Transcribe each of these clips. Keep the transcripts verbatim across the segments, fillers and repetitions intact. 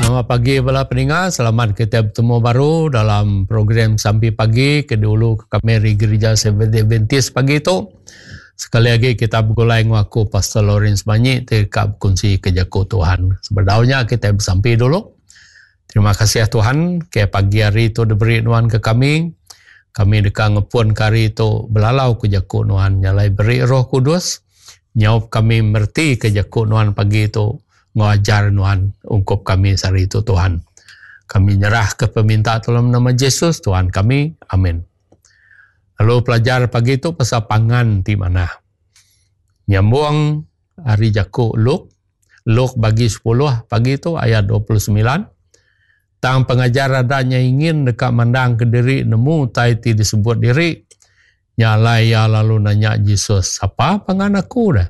Selamat pagi para pendengar, selamat kita bertemu baru dalam program Sampai Pagi. Kedulu kami di Gereja Seventh-day Adventist pagi itu. Sekali lagi kita bergulai dengan aku Pastor Lawrence Banyi terkait berkongsi kejaku Tuhan. Sebelumnya kita bersampai dulu. Terima kasih ya Tuhan, ke pagi hari itu diberi Tuhan ke kami. Kami dekat ngepun kari itu belalau kejaku Tuhan. Nyalai beri Roh Kudus. Nyaup kami merti kejaku Tuhan pagi itu. Ngajar Tuhan, ungkup kami hari itu Tuhan. Kami nyerah ke peminta dalam nama Yesus Tuhan kami. Amin. Lalu pelajar pagi itu pasal pangan di mana. Nyambung hari jaku Luk. Luk bagi sepuluh pagi itu ayat dua puluh sembilan. Tang pengajar adanya ingin dekat mandang ke diri nemu taiti disebut diri. Nyalai ya lalu nanya Yesus, apa pangan aku dah?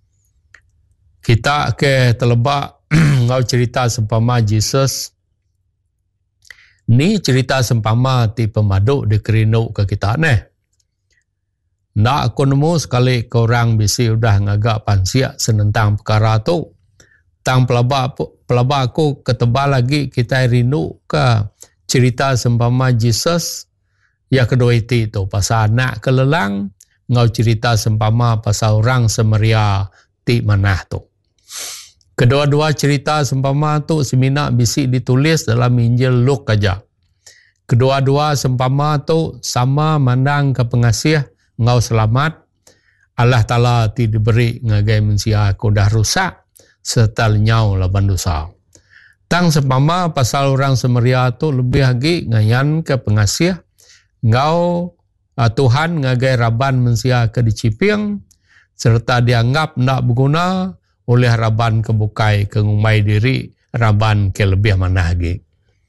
Kita ke telebak ngau cerita sempama Jesus. Ni cerita sempama ti pemaduk di kerinuk ke kita ni. Ndak aku nemu sekali korang bisi udah ngagak pansiak senentang perkara tu. Tang pelabak pelabak aku ketebal lagi kita rindu ke cerita sempama Jesus. Ya kedua itu tu pasal anak kelelang ngau cerita sempama pasal orang Samaria ti manah tu. Kedua-dua cerita sempama tu semina bisi ditulis dalam Injil Luk aja. Kedua-dua sempama tu sama mandang ke pengasih ngau selamat. Allah Ta'ala ti diberi ngagai manusia aku dah rusak serta lenyau laban dosa. Tang sempama pasal orang Samaria tu lebih lagi ngayan ke pengasih ngau uh, Tuhan ngagai raban manusia ke diciping serta dianggap nak berguna oleh raban kebukai kengumai diri raban ke lebih mana lagi.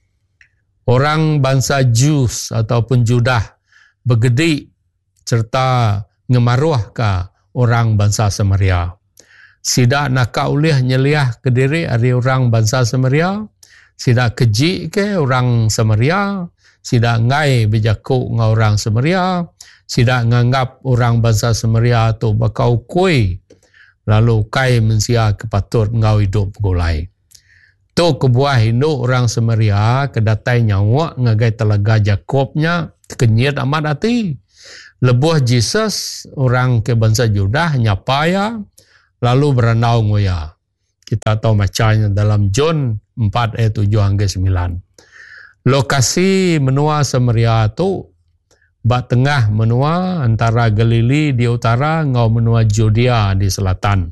Orang bangsa Jus ataupun Judah begedi serta ngemaruah ke orang bangsa Samaria. Sidak nak oleh nyeliah ke diri dari orang bangsa Samaria, sidak keji ke orang Samaria, sidak ngai bejaku ngau orang Samaria, sidak nganggap orang bangsa Samaria tu bakau kui. Lalu kai mensia kepatut ngau hidup gulai. Tu kebuah hidup orang Samaria kedatai nyawa ngagai telaga Jakobnya kenyit amat hati. Lebuh Jesus orang ke bangsa Judah nyapaya lalu berenau ngoya. Kita tahu macamnya dalam John empat ayat tujuh hingga sembilan. Lokasi menua Samaria tu bak tengah menua antara Galili di utara ngau menua Judea di selatan.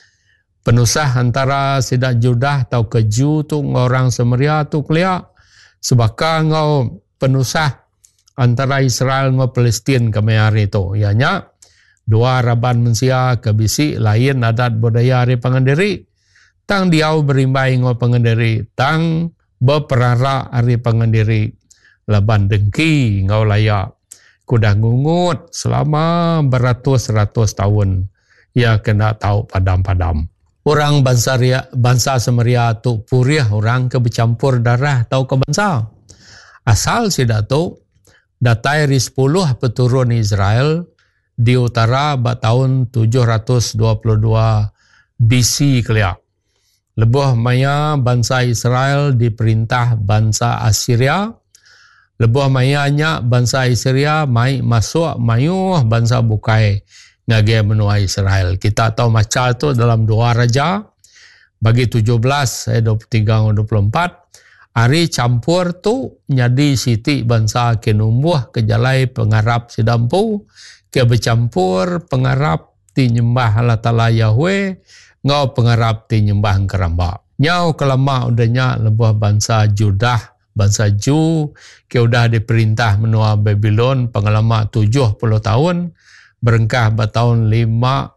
Penusah antara sidak Judah atau keju tu orang Samaria tu keliak. Sebaka ngau penusah antara Israel ngau Palestin kami hari tu. Ianya dua raban mensia kebisi lain adat budaya hari pengendiri. Tang diau berimbai ngau pengendiri. Tang berperara hari pengendiri. Laban dengki ngau layak. Kudah ngungut selama beratus-ratus tahun. Ia kena tahu padam-padam. Orang bangsa, bangsa Samaria tu puriah orang ke bercampur darah tahu ke bangsa. Asal sidak tu, datai ri sepuluh peturun Israel di utara bat tahun tujuh ratus dua puluh dua B C keliak. Lebuh maya bangsa Israel diperintah bangsa Assyria. Lebuh mayanya bangsa Assyria mai masuk mayuh bangsa bukai ngage menua Israel. Kita tahu macam tu dalam dua raja bagi tujuh belas ayat dua puluh tiga dan dua puluh empat. Hari campur tu nyadi siti bangsa ke numbuh ke jalai pengarap sidampu ke bercampur pengarap ti nyembah Allah Ta'ala Yahweh ngau pengarap ti nyembah keramba. Nyau kelama udahnya lebuh bangsa Judah bangsa Ju ke udah diperintah menua Babylon pengalama tujuh puluh tahun berengkah bertahun lima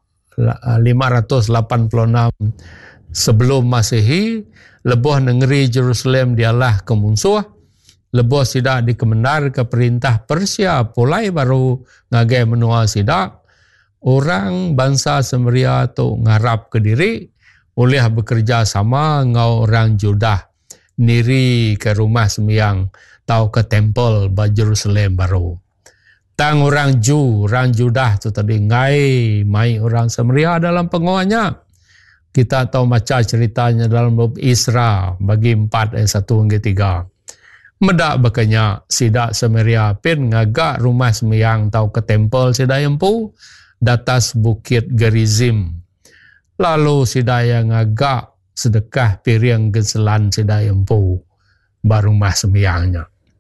ratus lapan puluh enam sebelum Masehi. Lebuh negeri Jerusalem dialah kemunsuh. Lebuh sidak dikemendar ke perintah Persia pulai baru ngagai menua sidak. Orang bangsa Samaria tu ngarap ke diri oleh bekerja sama ngau orang Judah niri ke rumah sembiang tau ke tempel ba Jerusalem baru. Tang orang Ju, orang Judah tu tadi ngai mai orang Samaria dalam penguanya. Kita tahu macam ceritanya dalam bab Isra bagi empat ayat satu hingga tiga. Medak bekanya sidak Samaria pin ngagak rumah sembahyang tau ke tempel sidak empu datas bukit Gerizim. Lalu sidak yang ngagak sedekah piring geselan sidak empu baru rumah sembahyangnya.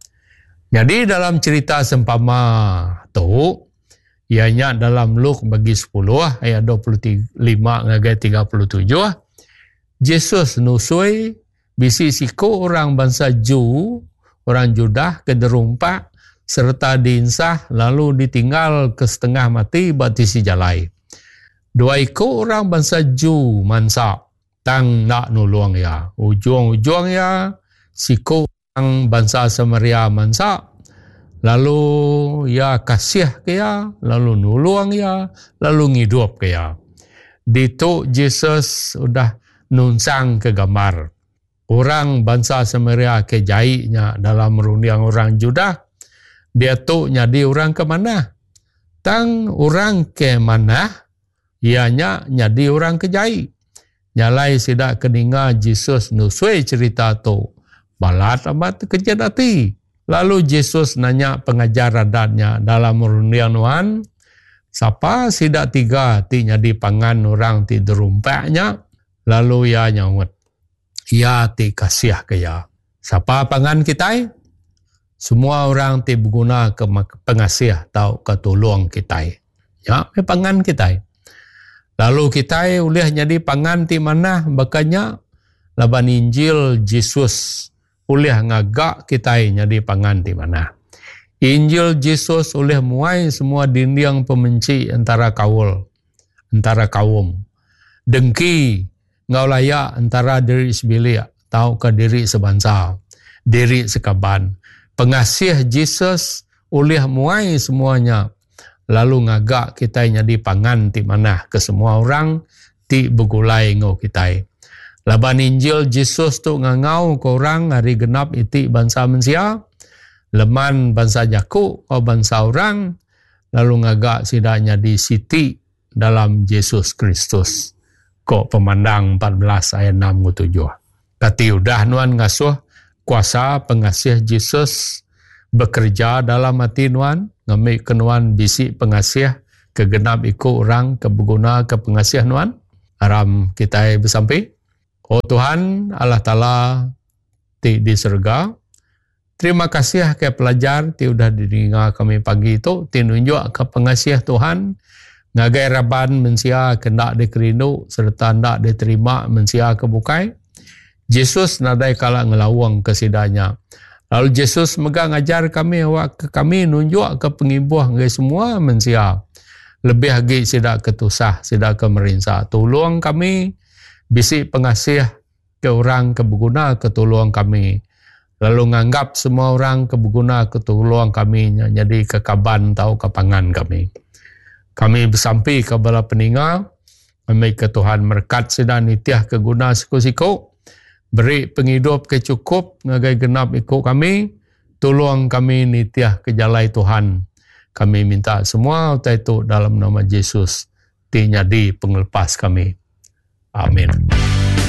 Jadi dalam cerita sempama tu, ianya dalam Luk bagi sepuluh ayat dua puluh lima hingga tiga puluh tujuh, Yesus nusui bisi siku orang bangsa Ju, orang Judah ke derumpak serta diinsah lalu ditinggal ke setengah mati batisi jalai. Dua iku orang bangsa Ju mansa tang nak nulung ya. Ujung-ujung ya siku orang bangsa Samaria mansa. Lalu ya kasih ke ya, lalu nulung ya, lalu ngidup ke ya. Ditu Yesus sudah nunsang ke gambar. Orang bangsa Samaria ke jainya dalam rundiang orang Judah. Dia tu nyadi orang ke mana? Tang orang ke mana? Ianya nyadi orang ke jai. Nyalai sidak keninga Yesus nusui cerita tu. Balat amat kejat hati. Lalu Yesus nanya pengajar adatnya dalam rundiang Tuhan, siapa sidak tiga ti nyadi pangan orang ti derumpaknya? Lalu ia nyawut, ia ti kasih ke ya. Siapa pangan kita? Semua orang ti berguna ke pengasih atau ketulung kita. Ya, pangan kita. Lalu kita boleh nyadi pangan ti mana? Bakanya laban Injil Yesus oleh ngagak kita nyadi pangan di mana. Injil Yesus oleh muai semua dinding pemenci antara kaul, antara kaum. Dengki ngau layak antara diri sebilik, tahu ke diri sebangsa, diri sekaban. Pengasih Yesus oleh muai semuanya. Lalu ngagak kita nyadi pangan di mana ke semua orang ti begulai ngau kita. Laban Injil Yesus tu ngangau ke orang hari genap iti bangsa manusia, leman bangsa Jakub atau bangsa orang, lalu ngagak sidaknya di siti dalam Yesus Kristus. Kok pemandang empat belas ayat enam ke tujuh. Kati udah nuan ngasuh kuasa pengasih Yesus bekerja dalam hati nuan, ngambil ke nuan bisi pengasih kegenap ikut orang kebeguna ke pengasih nuan. Aram kita bersampai. Oh Tuhan Allah Ta'ala ti di surga, terima kasih ke pelajar ti udah didengar kami pagi itu, ti nunjuk ke pengasih Tuhan, ngagai raban mensia kendak dikerindu serta ndak diterima mensia kebukai. Yesus nadai kala ngelawang kesidanya. Lalu Yesus megang ajar kami, awak ke kami nunjuk ke pengibuh ngai semua mensia. Lebih lagi sidak ketusah, sidak kemerinsa. Tolong kami bisi pengasih ke orang kebeguna ketulung kami. Lalu nganggap semua orang kebeguna ketulung kami jadi kekaban atau kepangan kami. Kami bersampai ke bala peninga, kami ke Tuhan merkat sedang nitiah keguna siku-siku, beri penghidup kecukup ngagai genap ikut kami, tolong kami nitiah ke jalai Tuhan. Kami minta semua itu dalam nama Yesus, ti nyadi penglepas kami. Amin.